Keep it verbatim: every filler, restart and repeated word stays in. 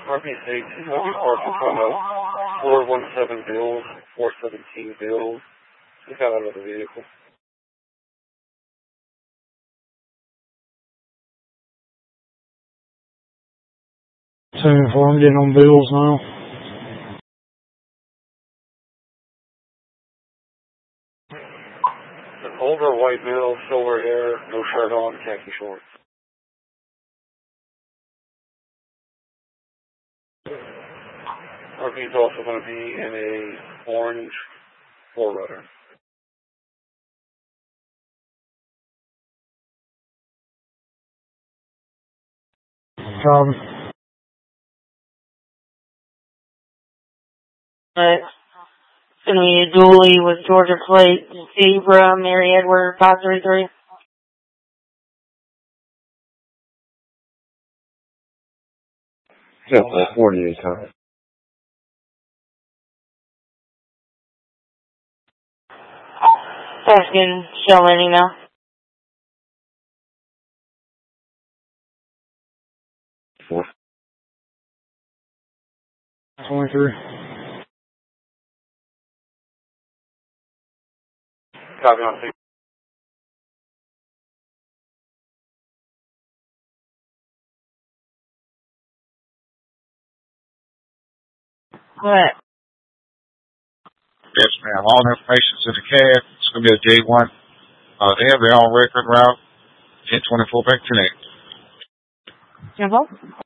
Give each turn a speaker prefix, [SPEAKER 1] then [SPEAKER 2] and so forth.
[SPEAKER 1] R B C two one Arkansas, four one seven Bills, four seventeen Bills. We got out of the vehicle.
[SPEAKER 2] ten four, I'm getting on Bills now.
[SPEAKER 1] An older white male, silver hair, no shirt on, khaki shorts. R V's also going to be in a orange four rudder.
[SPEAKER 2] Copy.
[SPEAKER 3] Alright. It's going to be a dually with Georgia plate, Zebra, Mary Edward, five three three.
[SPEAKER 1] Yeah, forty-eight times.
[SPEAKER 3] Asking shell landing now.
[SPEAKER 1] Four.
[SPEAKER 2] twenty-three.
[SPEAKER 1] Copy on six.
[SPEAKER 3] Go ahead.
[SPEAKER 4] Yes, ma'am. All the information's in the cab. It's going to be a J one. Uh, they have their own record route. ten twenty-four back connect.
[SPEAKER 3] Simple.